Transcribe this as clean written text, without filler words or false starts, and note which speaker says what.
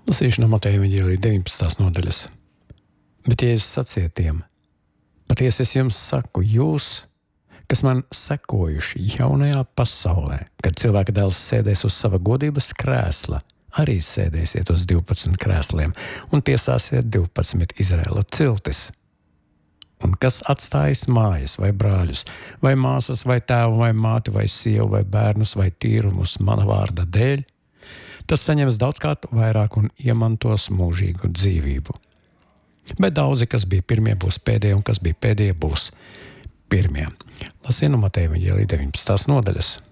Speaker 1: Lasīšu no Mateja evaņģēlija 19. nodaļas. Bet Jēzus sacīja tiem: patiesi es jums saku, jūs, kas man sekojuši jaunajā pasaulē, kad cilvēka dēls sēdēs uz sava godības krēsla, arī sēdēsiet uz 12 krēsliem un tiesāsiet 12 Izraēla ciltis. Un kas atstājis mājas vai brāļus, vai māsas, vai tēvu, vai māti, vai sievu, vai bērnus, vai tīrumus mana vārda dēļ, tas saņems daudzkārt vairāk un iemantos mūžīgu dzīvību. Bet daudzi, kas bija pirmie, būs pēdējie, un kas bija pēdējie, būs pirmie. Lasīju no Mateja evaņģēlija 19. nodaļas.